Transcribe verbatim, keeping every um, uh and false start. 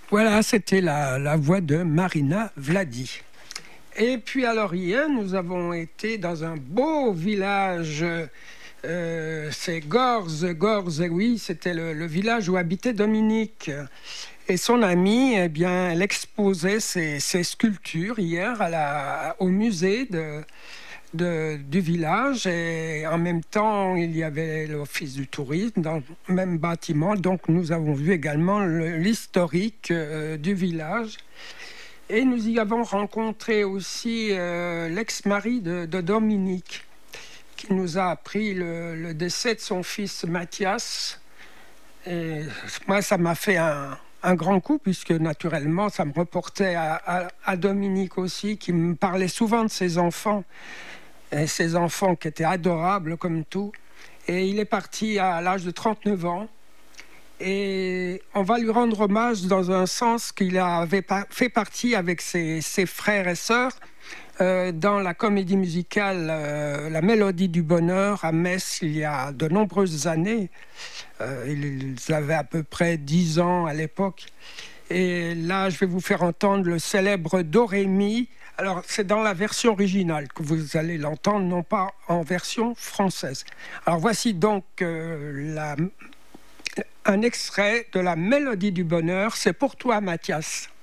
Voilà, c'était la, la voix de Marina Vladi. Et puis alors hier, nous avons été dans un beau village, euh, c'est Gorze, Gorze, oui, c'était le, le village où habitait Dominique. Et son amie, eh bien, elle exposait ses, ses sculptures hier à la, au musée de, de, du village. Et en même temps, il y avait l'office du tourisme dans le même bâtiment. Donc nous avons vu également le, l'historique euh, du village. Et nous y avons rencontré aussi euh, l'ex-mari de, de Dominique, qui nous a appris le, le décès de son fils Mathias. Et moi, ça m'a fait un, un grand coup, puisque naturellement, ça me reportait à, à, à Dominique aussi, qui me parlait souvent de ses enfants, et ses enfants qui étaient adorables comme tout. Et il est parti à l'âge de trente-neuf ans. Et on va lui rendre hommage dans un sens qu'il avait fait partie avec ses, ses frères et sœurs euh, dans la comédie musicale euh, La Mélodie du Bonheur à Metz il y a de nombreuses années. Euh, ils avaient à peu près dix ans à l'époque. Et là, je vais vous faire entendre le célèbre Do Ré Mi. Alors, c'est dans la version originale que vous allez l'entendre, non pas en version française. Alors, voici donc euh, la... un extrait de La Mélodie du Bonheur. C'est pour toi, Mathias.